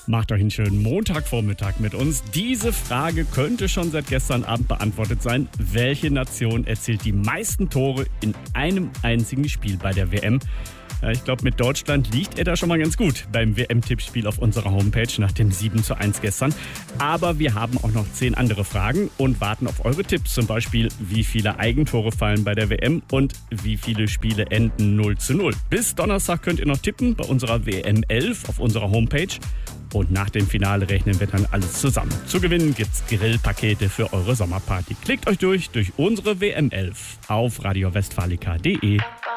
Macht euch einen schönen Montagvormittag mit uns. Diese Frage könnte schon seit gestern Abend beantwortet sein. Welche Nation erzielt die meisten Tore in einem einzigen Spiel bei der WM? Ja, ich glaube, mit Deutschland liegt er da schon mal ganz gut beim WM-Tippspiel auf unserer Homepage nach dem 7:1 gestern. Aber wir haben auch noch 10 andere Fragen und warten auf eure Tipps. Zum Beispiel, wie viele Eigentore fallen bei der WM und wie viele Spiele enden 0:0. Bis Donnerstag könnt ihr noch tippen bei unserer WM 11 auf unserer Homepage. Und nach dem Finale rechnen wir dann alles zusammen. Zu gewinnen gibt's Grillpakete für eure Sommerparty. Klickt euch durch unsere WM 11 auf radiowestfalica.de.